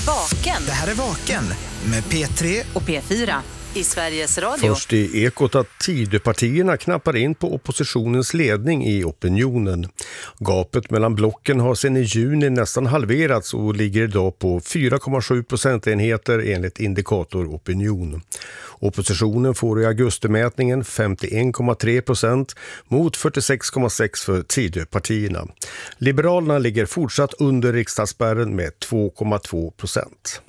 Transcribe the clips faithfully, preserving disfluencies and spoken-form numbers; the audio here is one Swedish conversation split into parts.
Vaken. Det här är Vaken med P tre och P fyra i Sveriges Radio. Först i Ekot att Tidöpartierna knappar in på oppositionens ledning i opinionen. Gapet mellan blocken har sedan i juni nästan halverats och ligger idag på fyra komma sju procentenheter enligt indikator opinion. Oppositionen får i augustimätningen femtioen komma tre procent mot fyrtiosex komma sex för Tidöpartierna. Liberalerna ligger fortsatt under riksdagsspärren med två komma två procent.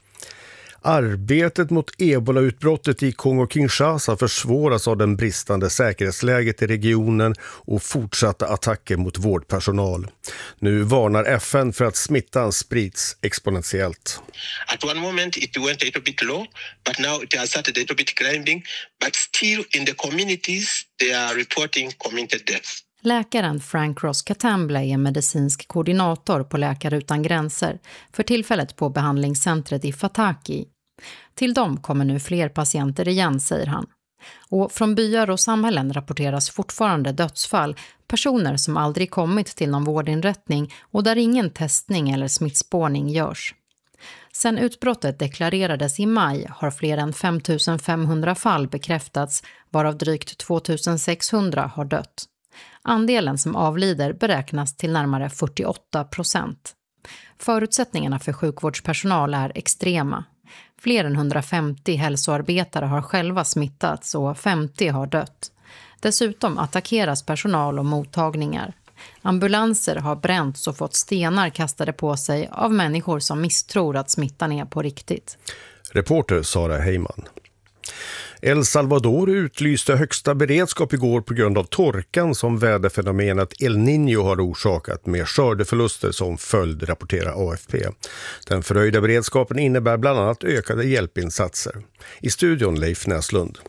Arbetet mot Ebola-utbrottet i Kongo-Kinshasa försvåras av den bristande säkerhetsläget i regionen och fortsatta attacker mot vårdpersonal. Nu varnar F N för att smittan sprids exponentiellt. At one moment it went a little bit low, but now it has started a little bit climbing, but still in the communities they are reporting community deaths. Läkaren Frank Ross Katamble är medicinsk koordinator på Läkare utan gränser, för tillfället på behandlingscentret i Fataki. Till dem kommer nu fler patienter igen, säger han. Och från byar och samhällen rapporteras fortfarande dödsfall, personer som aldrig kommit till någon vårdinrättning och där ingen testning eller smittspårning görs. Sen utbrottet deklarerades i maj har fler än fem tusen femhundra fall bekräftats, varav drygt två tusen sexhundra har dött. Andelen som avlider beräknas till närmare fyrtioåtta procent. Förutsättningarna för sjukvårdspersonal är extrema. Fler än hundrafemtio hälsoarbetare har själva smittats och femtio har dött. Dessutom attackeras personal och mottagningar. Ambulanser har bränts och fått stenar kastade på sig av människor som misstror att smittan är på riktigt. Reporter Sara Heyman. El Salvador utlyste högsta beredskap igår på grund av torkan som väderfenomenet El Niño har orsakat med skördeförluster som följd, rapporterar A F P. Den förhöjda beredskapen innebär bland annat ökade hjälpinsatser. I studion Leif Näslund.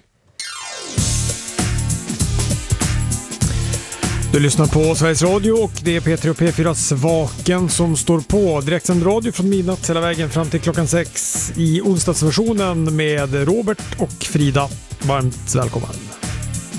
Du lyssnar på Sveriges Radio och det är P tre och P fyras Vaken som står på. Direktsänd radio från midnatt hela vägen fram till klockan sex i onsdagsversionen med Robert och Frida. Varmt välkommen.